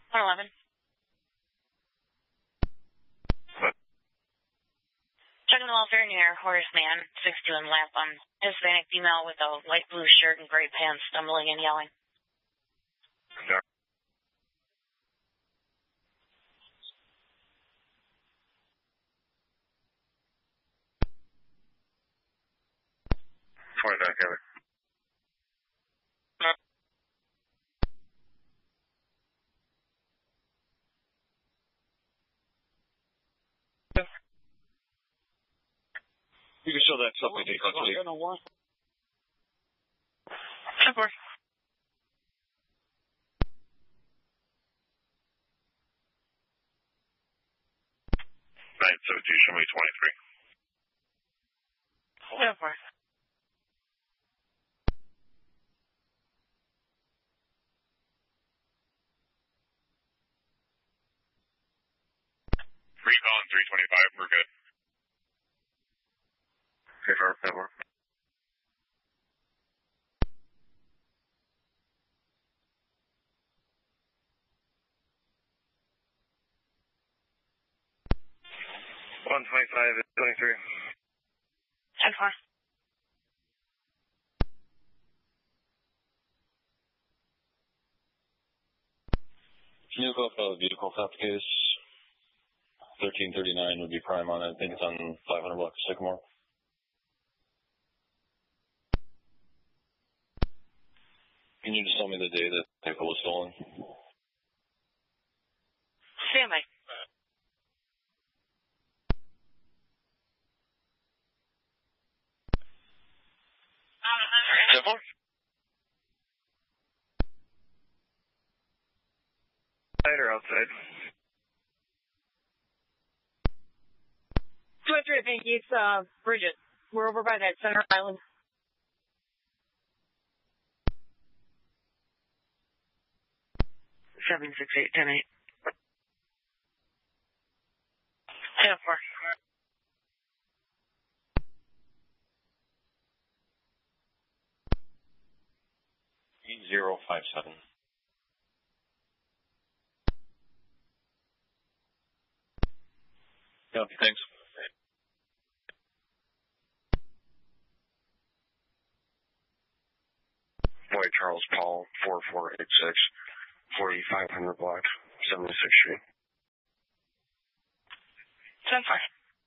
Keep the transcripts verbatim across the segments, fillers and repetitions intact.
one eleven. Checking the welfare near Horace Man, sixty-two in Lapham. Hispanic female with a light blue shirt and gray pants stumbling and yelling. Yeah. twenty-nine, Kevin. You can show that something to custody. Ten four. nine seventeen, show me twenty-three. Ten four. Recall on three twenty-five, we're good. Okay, for ten four. one twenty-five is twenty-three. Ten four. Can you go for the vehicle theft case? thirteen thirty-nine would be prime on it. I think it's on five hundred bucks Sycamore. Can you just tell me the day that the vehicle was stolen? Stand by. ten four? Inside or outside? two one three, thank you. It's uh, Bridget. We're over by that Center Island. seven six eight, ten eight. ten four. eight zero five seven. Copy, thanks. Boy, Charles Paul, four four eight six, forty-five hundred block, seventy-sixth Street. ten four.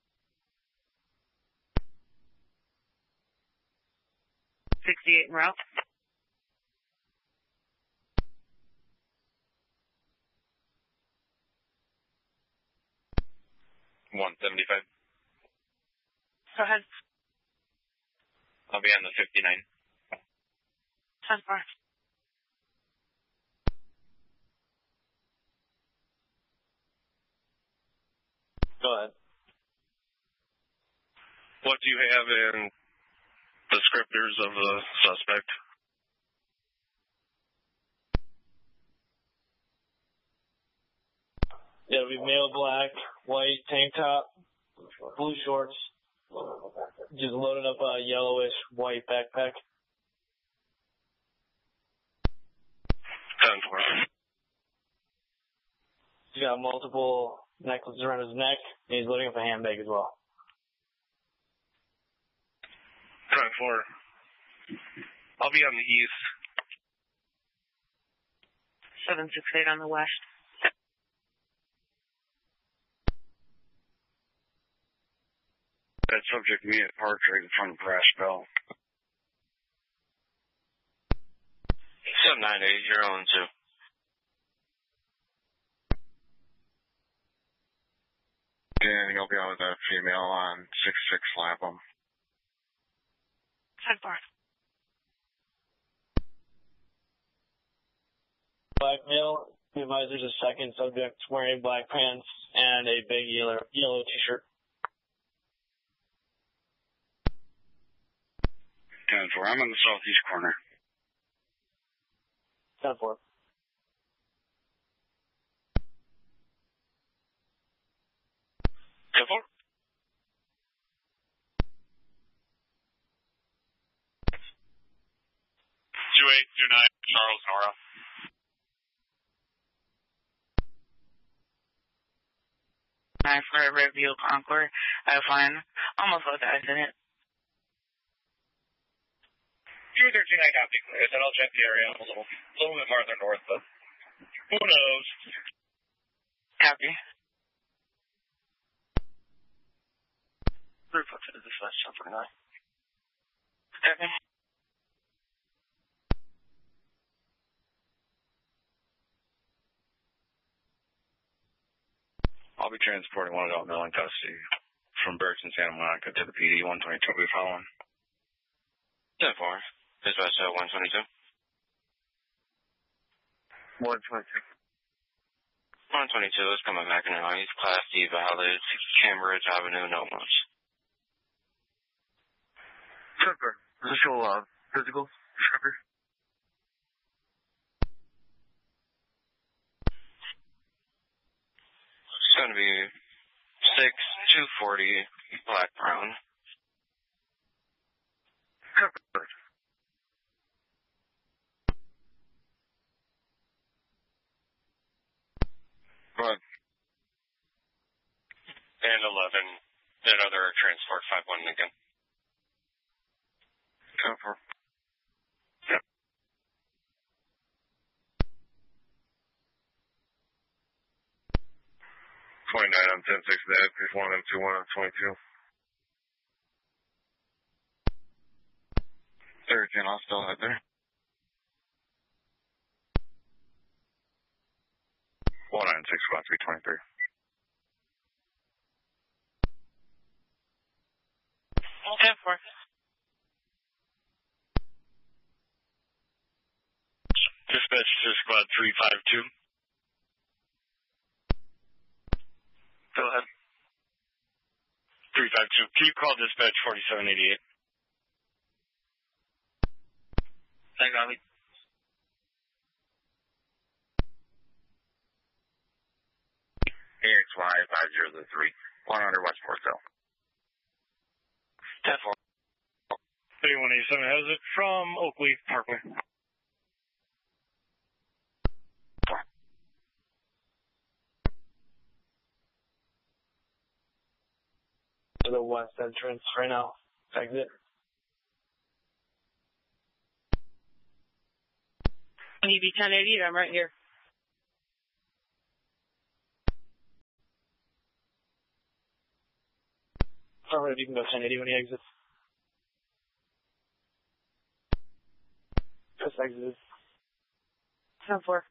sixty-eight en route. one seventy-five. Go ahead. I'll be on the fifty-nine. ten four. Go ahead. What do you have in descriptors of the suspect? Yeah, we male black, white tank top, blue shorts, just loaded up a yellowish white backpack. ten four. He's got multiple necklaces around his neck, and he's loading up a handbag as well. ten four. I'll be on the east. seven six eight on the west. That subject me at park right in front of Brass Bell. seven nine eight, you're on two. And you'll be on with a female on six six Lapham. ten four. Black male, the advisor's a second subject wearing black pants and a big yellow, yellow t-shirt. ten four, I'm in the southeast corner. ten four. ten four? two eight two nine, Charles Nora. nine for a Red Buell Concord. I find almost low guys in it. two thirteen, I copy. Like I said, I'll check the area. I'm a little, a little bit farther north, but who knows? Copy. Three foot to this last ten forty-nine. Copy. I'll be transporting one adult male in custody from Berks in Santa Monica to the P D. one twenty-two will be following. ten four. Dispatch at one twenty-two. one twenty-two. one twenty-two is coming back now. He's Class D valid. Cambridge Avenue, no much. Trooper. Visual, uh, physical. Trooper. It's going to be six two forty black brown. Trooper. What? And eleven. That other transport five one Lincoln. Trooper. Yep. twenty-nine on ten six, that is one M two one on twenty-two. thirteen, I'll still head there. one nine six, one three twenty-three. ten four. Dispatch to squad three five two. Go ahead. three five two. Can you call dispatch forty-seven eighty-eight? Thank you. A X Y five zero three. one hundred West Portville. ten four. thirty-one eighty-seven has it from Oakleaf Parkway. To the west entrance right now. Exit. E B ten eighty, I'm right here. Alright, you can go ten eighty when he exits. Just exited. ten four.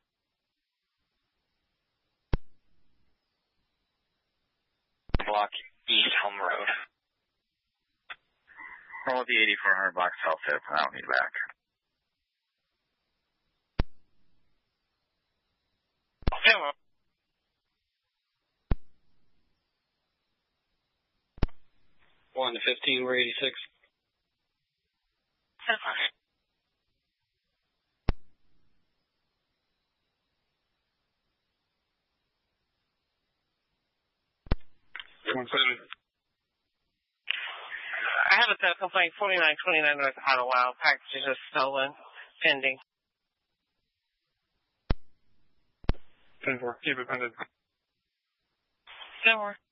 Block East Home Road. All the eighty-four hundred block south tip, and I don't need back. Yeah, well. one to fifteen, we're eighty-six. ten four. I have a third complaint, forty-nine twenty-nine North Ottawa. Package is stolen. Pending. ten four, keep it pending. ten four.